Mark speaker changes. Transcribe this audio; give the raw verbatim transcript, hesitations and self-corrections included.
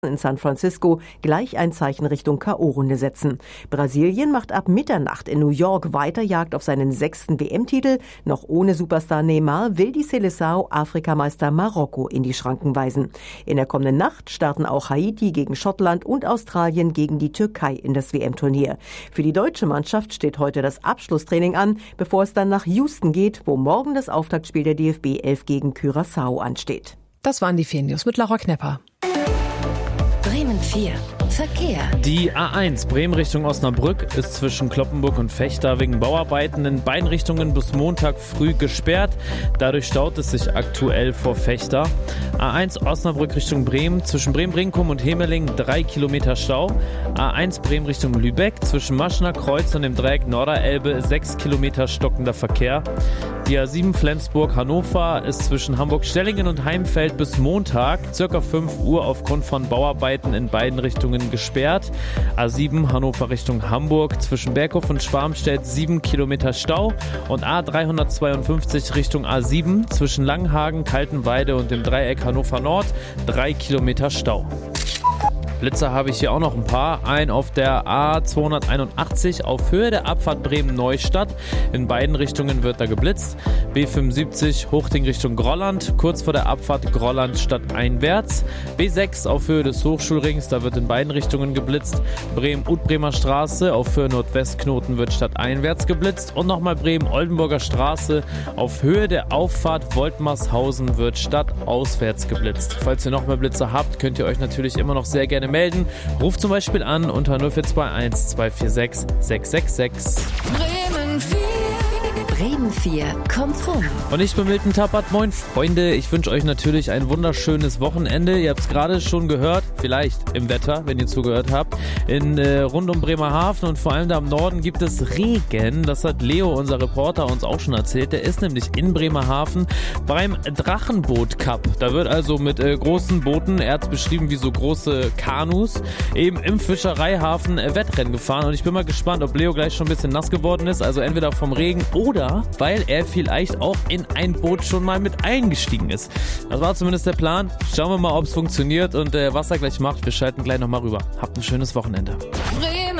Speaker 1: in San Francisco gleich ein Zeichen Richtung K O-Runde setzen. Brasilien macht ab Mitternacht in New York weiter Jagd auf seinen sechsten W M-Titel. Noch ohne Superstar Neymar will die Seleção Afrikameister Marokko in die Schranken weisen. In der kommenden Nacht starten auch Haiti gegen Schottland und Australien gegen die Türkei in das W M-Turnier. Für die deutsche Mannschaft steht heute das Abschlusstraining an, bevor es dann nach Houston geht, wo morgen das Auftaktspiel der D F B elf gegen Curaçao ansteht.
Speaker 2: Das waren die vier News mit Laura Knepper.
Speaker 3: Bremen vier. Verkehr.
Speaker 4: Die A eins Bremen Richtung Osnabrück ist zwischen Cloppenburg und Vechta wegen Bauarbeiten in beiden Richtungen bis Montag früh gesperrt. Dadurch staut es sich aktuell vor Vechta. A eins Osnabrück Richtung Bremen zwischen Bremen-Brinkum und Hemeling drei Kilometer Stau. A eins Bremen Richtung Lübeck zwischen Maschener Kreuz und dem Dreieck Norderelbe sechs Kilometer stockender Verkehr. Die A sieben Flensburg-Hannover ist zwischen Hamburg-Stellingen und Heimfeld bis Montag ca. fünf Uhr aufgrund von Bauarbeiten in beiden Richtungen gesperrt. A sieben Hannover Richtung Hamburg zwischen Berghof und Schwarmstedt sieben Kilometer Stau und A dreihundertzweiundfünfzig Richtung A sieben zwischen Langenhagen, Kaltenweide und dem Dreieck Hannover Nord drei Kilometer Stau. Blitzer habe ich hier auch noch ein paar. Ein auf der A zweihunderteinundachtzig auf Höhe der Abfahrt Bremen-Neustadt. In beiden Richtungen wird da geblitzt. B fünfundsiebzig Huchting Richtung Grolland, kurz vor der Abfahrt Grolland stadteinwärts. B sechs auf Höhe des Hochschulrings, da wird in beiden Richtungen geblitzt. Bremen-Utbremer Straße auf Höhe Nordwestknoten wird stadteinwärts geblitzt. Und nochmal Bremen-Oldenburger Straße auf Höhe der Auffahrt Woltmarshausen wird stadtauswärts geblitzt. Falls ihr noch mehr Blitzer habt, könnt ihr euch natürlich immer noch sehr gerne melden. Ruft zum Beispiel an unter null vier zwei eins zwei vier sechs sechs sechs sechs.
Speaker 3: Bremen vier. Bremen vier kommt rum.
Speaker 4: Und ich bin Milton Tappert. Moin Freunde, ich wünsche euch natürlich ein wunderschönes Wochenende. Ihr habt es gerade schon gehört, vielleicht im Wetter, wenn ihr zugehört habt. In äh, rund um Bremerhaven und vor allem da im Norden gibt es Regen. Das hat Leo, unser Reporter, uns auch schon erzählt. Der ist nämlich in Bremerhaven beim Drachenboot Cup. Da wird also mit äh, großen Booten, er hat es beschrieben wie so große Kanus, eben im Fischereihafen äh, Wettrennen gefahren. Und ich bin mal gespannt, ob Leo gleich schon ein bisschen nass geworden ist. Also entweder vom Regen oder weil er vielleicht auch in ein Boot schon mal mit eingestiegen ist. Das war zumindest der Plan. Schauen wir mal, ob es funktioniert und äh, was er gleich macht. Wir schalten gleich nochmal rüber. Habt ein schönes Wochenende.